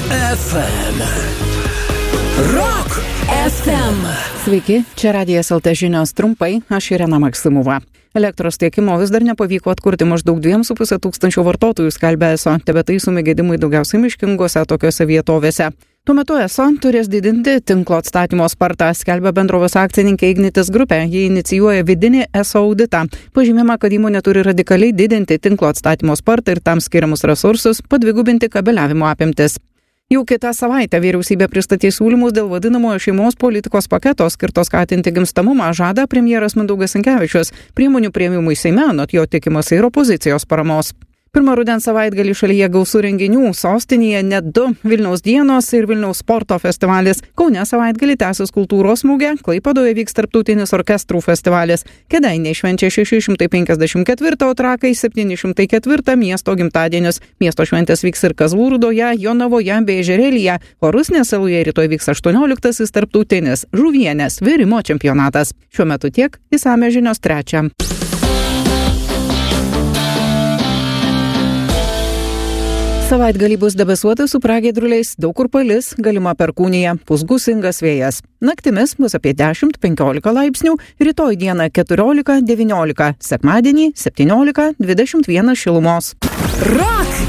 FM. Rock FM. Sveiki, čia Radijas LT žinios trumpai, aš Irena Maksimova. Elektros tiekimo vis dar nepavyko atkurti maždaug 2,5 tūkstančių vartotojų, skelbia ESO, tebetaisomi gedimai daugiausiai miškingose tokiose vietovėse. Tuo metu ESO turės didinti tinklo atstatymo spartą, skelbia bendrovės akcininkė Ignitis grupė. Jie inicijuoja vidinį ESO auditą. Pažymima, kad įmonė turi radikaliai didinti tinklo atstatymo spartą ir tam skiriamus resursus, padvigubinti kabeliavimo apimtis. Jau kitą savaitę vyriausybė pristatys siūlymus dėl vadinamojo šeimos politikos paketo skirto skatinti gimstamumą, žada premjeras Mindaugas Sinkevičius. Priemonių priėmimui Seime anot jo tikimasi ir opozicijos paramos. Pirmą rudens savaitgalį šalyje gausų renginių, sostinėje net 2 Vilniaus dienos ir Vilniaus sporto festivalis. Kaune savaitgalį tęsis kultūros mugė, Klaipėdoje vyks tarptautinis orkestrų festivalis. Kėdainiai švenčia 654, o Trakai 704 miesto gimtadienius. Miesto šventės vyks ir Kazlų Rūdoje, Jonavoje bei Ežerėlyje, o Rusnės saloje rytoj vyks 18. tarptautinis žuvienės virimo čempionatas. Šiuo metu tiek, išsamios žinios 3. Savaitgalį bus debesuota su pragiedruliais, daug kur palis, galima perkūnija, pūs gūsingas vėjas. Naktimis bus apie 10-15 laipsnių, rytoj dieną 14-19, sekmadienį 17-21 šilumos. Rock